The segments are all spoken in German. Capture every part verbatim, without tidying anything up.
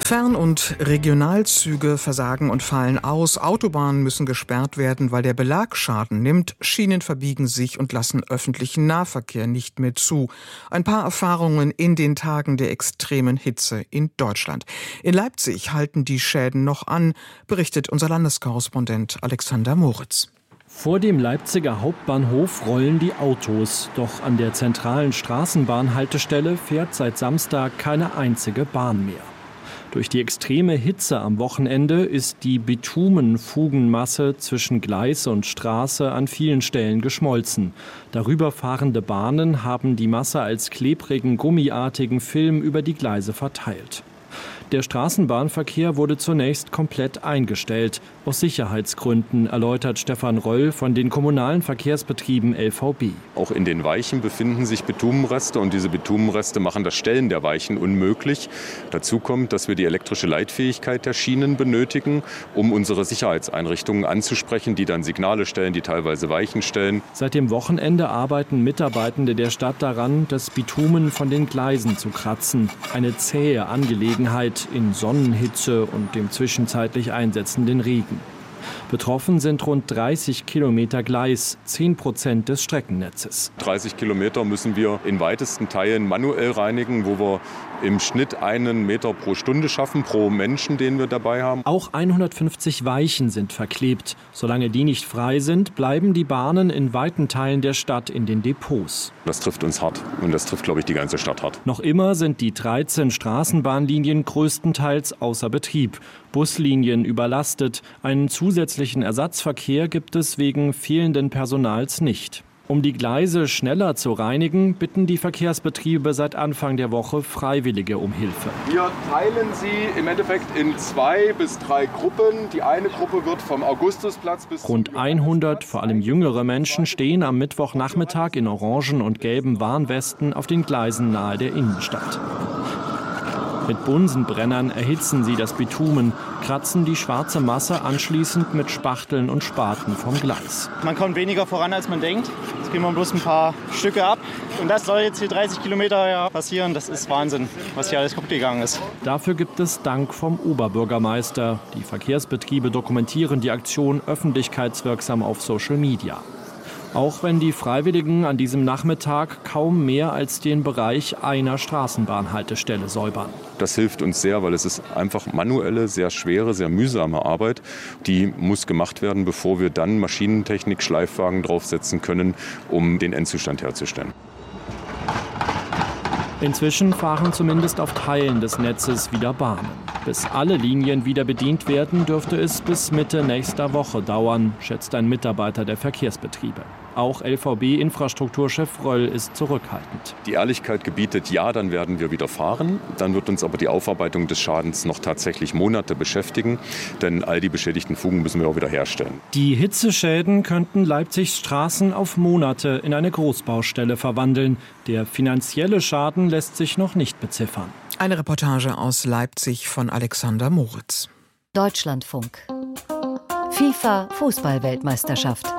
Fern- und Regionalzüge versagen und fallen aus. Autobahnen müssen gesperrt werden, weil der Belag Schaden nimmt. Schienen verbiegen sich und lassen öffentlichen Nahverkehr nicht mehr zu. Ein paar Erfahrungen in den Tagen der extremen Hitze in Deutschland. In Leipzig halten die Schäden noch an, berichtet unser Landeskorrespondent Alexander Moritz. Vor dem Leipziger Hauptbahnhof rollen die Autos. Doch an der zentralen Straßenbahnhaltestelle fährt seit Samstag keine einzige Bahn mehr. Durch die extreme Hitze am Wochenende ist die Bitumenfugenmasse zwischen Gleis und Straße an vielen Stellen geschmolzen. Darüber fahrende Bahnen haben die Masse als klebrigen, gummiartigen Film über die Gleise verteilt. Der Straßenbahnverkehr wurde zunächst komplett eingestellt. Aus Sicherheitsgründen, erläutert Stefan Röll von den kommunalen Verkehrsbetrieben L V B. Auch in den Weichen befinden sich Bitumenreste und diese Bitumenreste machen das Stellen der Weichen unmöglich. Dazu kommt, dass wir die elektrische Leitfähigkeit der Schienen benötigen, um unsere Sicherheitseinrichtungen anzusprechen, die dann Signale stellen, die teilweise Weichen stellen. Seit dem Wochenende arbeiten Mitarbeitende der Stadt daran, das Bitumen von den Gleisen zu kratzen. Eine zähe Angelegenheit in Sonnenhitze und dem zwischenzeitlich einsetzenden Regen. Betroffen sind rund dreißig Kilometer Gleis, zehn Prozent des Streckennetzes. dreißig Kilometer müssen wir in weitesten Teilen manuell reinigen, wo wir im Schnitt einen Meter pro Stunde schaffen, pro Menschen, den wir dabei haben. Auch hundertfünfzig Weichen sind verklebt. Solange die nicht frei sind, bleiben die Bahnen in weiten Teilen der Stadt in den Depots. Das trifft uns hart und das trifft, glaube ich, die ganze Stadt hart. Noch immer sind die dreizehn Straßenbahnlinien größtenteils außer Betrieb. Buslinien überlastet. Einen zusätzlichen Ersatzverkehr gibt es wegen fehlenden Personals nicht. Um die Gleise schneller zu reinigen, bitten die Verkehrsbetriebe seit Anfang der Woche Freiwillige um Hilfe. Wir teilen sie im Endeffekt in zwei bis drei Gruppen. Die eine Gruppe wird vom Augustusplatz bis... Rund hundert, vor allem jüngere Menschen, stehen am Mittwochnachmittag in orangen und gelben Warnwesten auf den Gleisen nahe der Innenstadt. Mit Bunsenbrennern erhitzen sie das Bitumen, kratzen die schwarze Masse anschließend mit Spachteln und Spaten vom Gleis. Man kommt weniger voran, als man denkt. Jetzt kriegen wir bloß ein paar Stücke ab. Und das soll jetzt hier dreißig Kilometer ja passieren. Das ist Wahnsinn, was hier alles kaputt gegangen ist. Dafür gibt es Dank vom Oberbürgermeister. Die Verkehrsbetriebe dokumentieren die Aktion öffentlichkeitswirksam auf Social Media. Auch wenn die Freiwilligen an diesem Nachmittag kaum mehr als den Bereich einer Straßenbahnhaltestelle säubern. Das hilft uns sehr, weil es ist einfach manuelle, sehr schwere, sehr mühsame Arbeit. Die muss gemacht werden, bevor wir dann Maschinentechnik, Schleifwagen draufsetzen können, um den Endzustand herzustellen. Inzwischen fahren zumindest auf Teilen des Netzes wieder Bahnen. Bis alle Linien wieder bedient werden, dürfte es bis Mitte nächster Woche dauern, schätzt ein Mitarbeiter der Verkehrsbetriebe. Auch L V B-Infrastrukturchef Röll ist zurückhaltend. Die Ehrlichkeit gebietet, ja, dann werden wir wieder fahren. Dann wird uns aber die Aufarbeitung des Schadens noch tatsächlich Monate beschäftigen. Denn all die beschädigten Fugen müssen wir auch wieder herstellen. Die Hitzeschäden könnten Leipzigs Straßen auf Monate in eine Großbaustelle verwandeln. Der finanzielle Schaden lässt sich noch nicht beziffern. Eine Reportage aus Leipzig von Alexander Moritz. Deutschlandfunk. FIFA-Fußball-Weltmeisterschaft.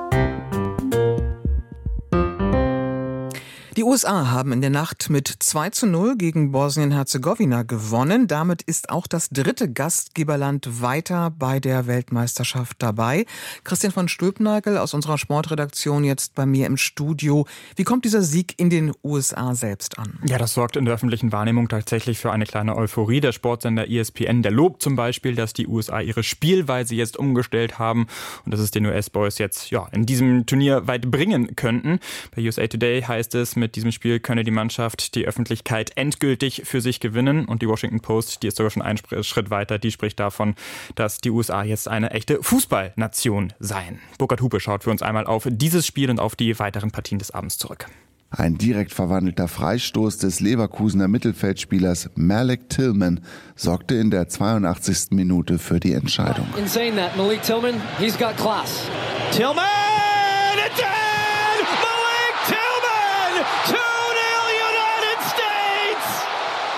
Die U S A haben in der Nacht mit zwei zu null gegen Bosnien-Herzegowina gewonnen. Damit ist auch das dritte Gastgeberland weiter bei der Weltmeisterschaft dabei. Christian von Stülpnagel aus unserer Sportredaktion jetzt bei mir im Studio. Wie kommt dieser Sieg in den U S A selbst an? Ja, das sorgt in der öffentlichen Wahrnehmung tatsächlich für eine kleine Euphorie. Der Sportsender E S P N, der lobt zum Beispiel, dass die U S A ihre Spielweise jetzt umgestellt haben und dass es den U S-Boys jetzt ja in diesem Turnier weit bringen könnten. Bei U S A Today heißt es, mit diesem Spiel könne die Mannschaft die Öffentlichkeit endgültig für sich gewinnen. Und die Washington Post, die ist sogar schon einen Schritt weiter, die spricht davon, dass die U S A jetzt eine echte Fußballnation seien. Burkhard Hupe schaut für uns einmal auf dieses Spiel und auf die weiteren Partien des Abends zurück. Ein direkt verwandelter Freistoß des Leverkusener Mittelfeldspielers Malik Tillman sorgte in der zweiundachtzigsten Minute für die Entscheidung. Insane that Malik Tillman, he's got class. Tillman! It's in! Malik Tillman! two nil United States!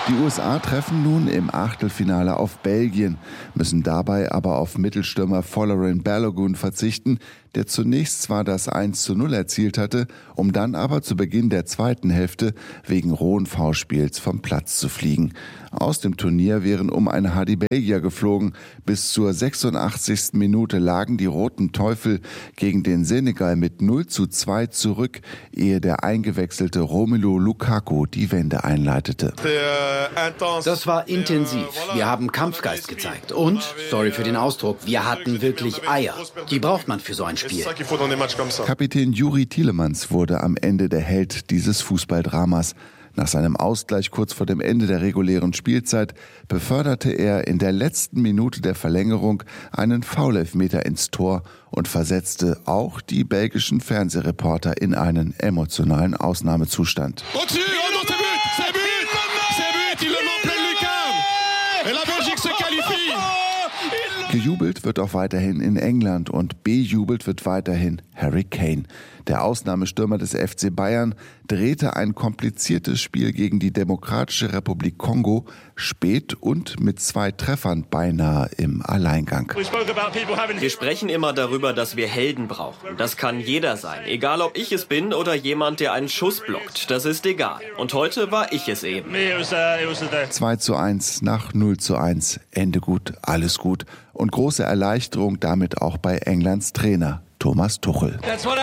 Die U S A treffen nun im Achtelfinale auf Belgien, müssen dabei aber auf Mittelstürmer Folarin Balogun verzichten, der zunächst zwar das eins zu null erzielt hatte, um dann aber zu Beginn der zweiten Hälfte wegen rohen Foulspiels vom Platz zu fliegen. Aus dem Turnier wären um ein Haar die Belgier geflogen. Bis zur sechsundachtzigsten Minute lagen die Roten Teufel gegen den Senegal mit null zu zwei zurück, ehe der eingewechselte Romelu Lukaku die Wende einleitete. Das war intensiv. Wir haben Kampfgeist gezeigt. Und, sorry für den Ausdruck, wir hatten wirklich Eier. Die braucht man für so ein Spiel. Kapitän Juri Tielemans wurde am Ende der Held dieses Fußballdramas. Nach seinem Ausgleich kurz vor dem Ende der regulären Spielzeit beförderte er in der letzten Minute der Verlängerung einen Foulelfmeter ins Tor und versetzte auch die belgischen Fernsehreporter in einen emotionalen Ausnahmezustand. Gejubelt wird auch weiterhin in England und bejubelt wird weiterhin Harry Kane. Der Ausnahmestürmer des F C Bayern drehte ein kompliziertes Spiel gegen die Demokratische Republik Kongo spät und mit zwei Treffern beinahe im Alleingang. Wir sprechen immer darüber, dass wir Helden brauchen. Das kann jeder sein, egal ob ich es bin oder jemand, der einen Schuss blockt. Das ist egal. Und heute war ich es eben. zwei zu eins nach null zu eins. Ende gut, alles gut. Und große Erleichterung damit auch bei Englands Trainer Thomas Tuchel.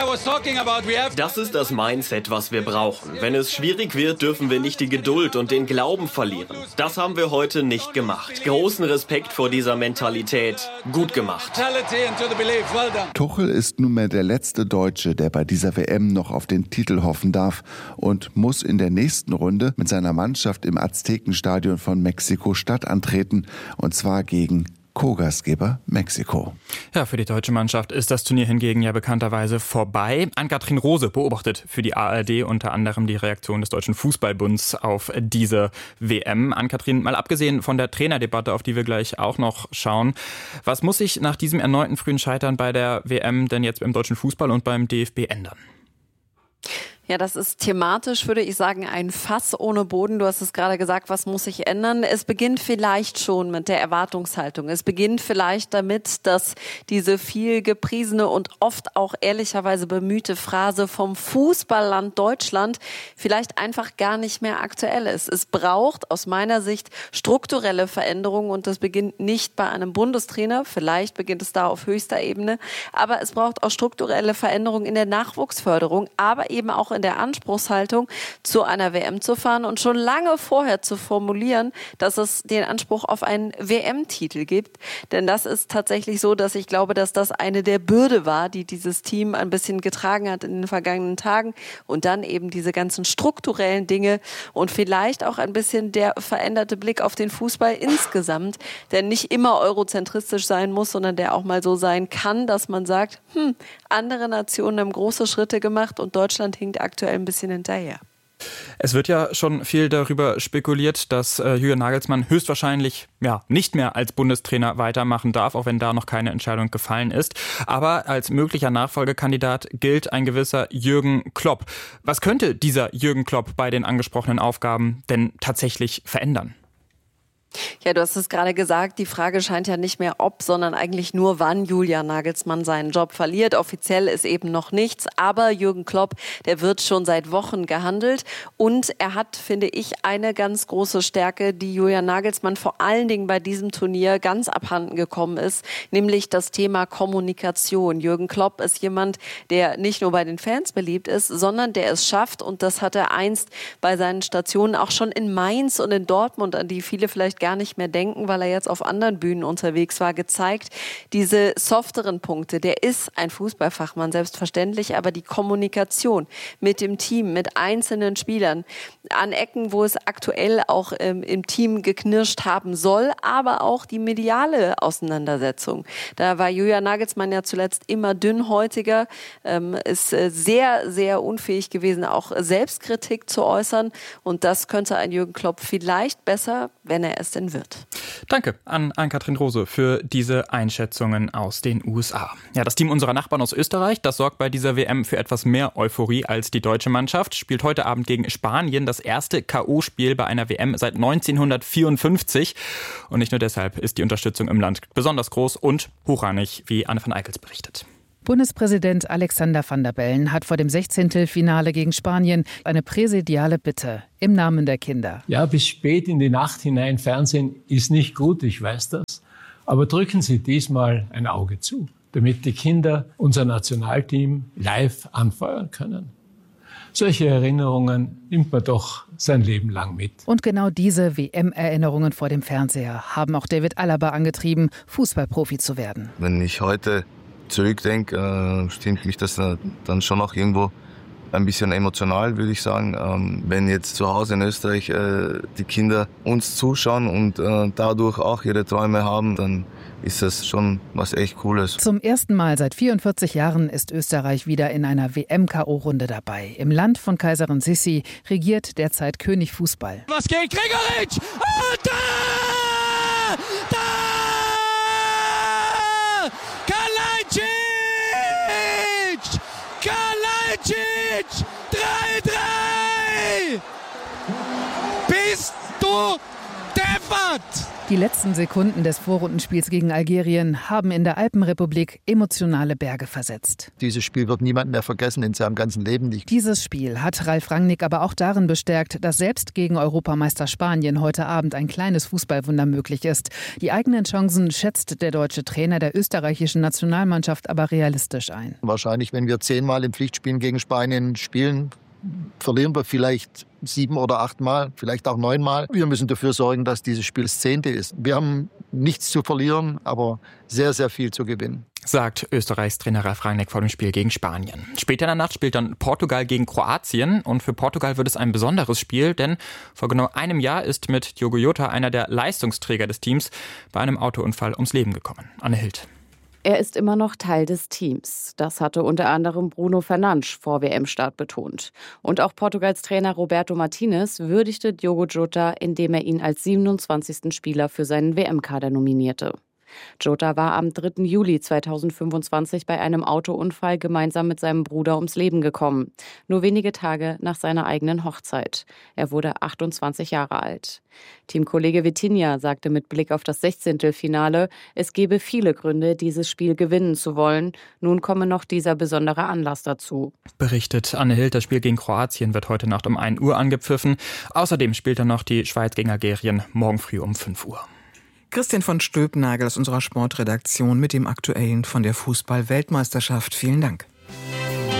Das ist das Mindset, was wir brauchen. Wenn es schwierig wird, dürfen wir nicht die Geduld und den Glauben verlieren. Das haben wir heute nicht gemacht. Großen Respekt vor dieser Mentalität. Gut gemacht. Tuchel ist nunmehr der letzte Deutsche, der bei dieser W M noch auf den Titel hoffen darf und muss in der nächsten Runde mit seiner Mannschaft im Aztekenstadion von Mexiko-Stadt antreten, und zwar gegen Co-Gastgeber Mexiko. Ja, für die deutsche Mannschaft ist das Turnier hingegen ja bekannterweise vorbei. Ann-Kathrin Rose beobachtet für die A R D unter anderem die Reaktion des Deutschen Fußballbunds auf diese W M. Ann-Kathrin, mal abgesehen von der Trainerdebatte, auf die wir gleich auch noch schauen, was muss sich nach diesem erneuten frühen Scheitern bei der W M denn jetzt im deutschen Fußball und beim D F B ändern? Ja, das ist thematisch, würde ich sagen, ein Fass ohne Boden. Du hast es gerade gesagt, was muss sich ändern? Es beginnt vielleicht schon mit der Erwartungshaltung. Es beginnt vielleicht damit, dass diese viel gepriesene und oft auch ehrlicherweise bemühte Phrase vom Fußballland Deutschland vielleicht einfach gar nicht mehr aktuell ist. Es braucht aus meiner Sicht strukturelle Veränderungen, und das beginnt nicht bei einem Bundestrainer. Vielleicht beginnt es da auf höchster Ebene. Aber es braucht auch strukturelle Veränderungen in der Nachwuchsförderung, aber eben auch in der Anspruchshaltung, zu einer W M zu fahren und schon lange vorher zu formulieren, dass es den Anspruch auf einen W M-Titel gibt. Denn das ist tatsächlich so, dass ich glaube, dass das eine der Bürde war, die dieses Team ein bisschen getragen hat in den vergangenen Tagen, und dann eben diese ganzen strukturellen Dinge und vielleicht auch ein bisschen der veränderte Blick auf den Fußball insgesamt, der nicht immer eurozentristisch sein muss, sondern der auch mal so sein kann, dass man sagt, hm, andere Nationen haben große Schritte gemacht und Deutschland hinkt aktuell ein bisschen hinterher. Es wird ja schon viel darüber spekuliert, dass äh, Julian Nagelsmann höchstwahrscheinlich ja nicht mehr als Bundestrainer weitermachen darf, auch wenn da noch keine Entscheidung gefallen ist. Aber als möglicher Nachfolgekandidat gilt ein gewisser Jürgen Klopp. Was könnte dieser Jürgen Klopp bei den angesprochenen Aufgaben denn tatsächlich verändern? Ja, du hast es gerade gesagt, die Frage scheint ja nicht mehr ob, sondern eigentlich nur wann Julian Nagelsmann seinen Job verliert. Offiziell ist eben noch nichts, aber Jürgen Klopp, der wird schon seit Wochen gehandelt, und er hat, finde ich, eine ganz große Stärke, die Julian Nagelsmann vor allen Dingen bei diesem Turnier ganz abhanden gekommen ist, nämlich das Thema Kommunikation. Jürgen Klopp ist jemand, der nicht nur bei den Fans beliebt ist, sondern der es schafft, und das hat er einst bei seinen Stationen auch schon in Mainz und in Dortmund, an die viele vielleicht gar nicht mehr denken, weil er jetzt auf anderen Bühnen unterwegs war, gezeigt. Diese softeren Punkte, der ist ein Fußballfachmann, selbstverständlich, aber die Kommunikation mit dem Team, mit einzelnen Spielern, an Ecken, wo es aktuell auch ähm, im Team geknirscht haben soll, aber auch die mediale Auseinandersetzung. Da war Julian Nagelsmann ja zuletzt immer dünnhäutiger, ähm, ist äh, sehr, sehr unfähig gewesen, auch Selbstkritik zu äußern, und das könnte ein Jürgen Klopp vielleicht besser, wenn er es denn wird. Danke an Ann-Kathrin Rose für diese Einschätzungen aus den U S A. Ja, das Team unserer Nachbarn aus Österreich, das sorgt bei dieser W M für etwas mehr Euphorie als die deutsche Mannschaft, spielt heute Abend gegen Spanien das erste K O-Spiel bei einer W M seit neunzehnhundertvierundfünfzig. Und nicht nur deshalb ist die Unterstützung im Land besonders groß und hochrangig, wie Anne van Eickels berichtet. Bundespräsident Alexander Van der Bellen hat vor dem Sechzehntelfinale gegen Spanien eine präsidiale Bitte im Namen der Kinder. Ja, bis spät in die Nacht hinein Fernsehen ist nicht gut, ich weiß das. Aber drücken Sie diesmal ein Auge zu, damit die Kinder unser Nationalteam live anfeuern können. Solche Erinnerungen nimmt man doch sein Leben lang mit. Und genau diese W M-Erinnerungen vor dem Fernseher haben auch David Alaba angetrieben, Fußballprofi zu werden. Wenn ich heute zurückdenke, äh, stimmt mich das äh, dann schon auch irgendwo ein bisschen emotional, würde ich sagen. Ähm, wenn jetzt zu Hause in Österreich äh, die Kinder uns zuschauen und äh, dadurch auch ihre Träume haben, dann ist das schon was echt Cooles. Zum ersten Mal seit vierundvierzig Jahren ist Österreich wieder in einer W M-K O-Runde dabei. Im Land von Kaiserin Sissi regiert derzeit König Fußball. Was geht? Gregoritsch! Und da! Da! Kalajdzic! Kalajdzic! drei drei! Bist du deppert! Die letzten Sekunden des Vorrundenspiels gegen Algerien haben in der Alpenrepublik emotionale Berge versetzt. Dieses Spiel wird niemand mehr vergessen in seinem ganzen Leben nicht. Dieses Spiel hat Ralf Rangnick aber auch darin bestärkt, dass selbst gegen Europameister Spanien heute Abend ein kleines Fußballwunder möglich ist. Die eigenen Chancen schätzt der deutsche Trainer der österreichischen Nationalmannschaft aber realistisch ein. Wahrscheinlich, wenn wir zehnmal im Pflichtspiel gegen Spanien spielen, verlieren wir vielleicht sieben oder achtmal, vielleicht auch neunmal. Wir müssen dafür sorgen, dass dieses Spiel das zehnte ist. Wir haben nichts zu verlieren, aber sehr, sehr viel zu gewinnen. Sagt Österreichs Trainer Ralf Rangnick vor dem Spiel gegen Spanien. Später in der Nacht spielt dann Portugal gegen Kroatien. Und für Portugal wird es ein besonderes Spiel, denn vor genau einem Jahr ist mit Diogo Jota einer der Leistungsträger des Teams bei einem Autounfall ums Leben gekommen. Anne Hild. Er ist immer noch Teil des Teams. Das hatte unter anderem Bruno Fernandes vor W M-Start betont. Und auch Portugals Trainer Roberto Martinez würdigte Diogo Jota, indem er ihn als siebenundzwanzigsten Spieler für seinen W M-Kader nominierte. Jota war am dritten Juli zweitausendfünfundzwanzig bei einem Autounfall gemeinsam mit seinem Bruder ums Leben gekommen. Nur wenige Tage nach seiner eigenen Hochzeit. Er wurde achtundzwanzig Jahre alt. Teamkollege Vitinha sagte mit Blick auf das Sechzehntelfinale, es gebe viele Gründe, dieses Spiel gewinnen zu wollen. Nun komme noch dieser besondere Anlass dazu. Berichtet Anne Hild, das Spiel gegen Kroatien wird heute Nacht um ein Uhr angepfiffen. Außerdem spielt dann noch die Schweiz gegen Algerien morgen früh um fünf Uhr. Christian von Stülpnagel aus unserer Sportredaktion mit dem Aktuellen von der Fußball-Weltmeisterschaft. Vielen Dank.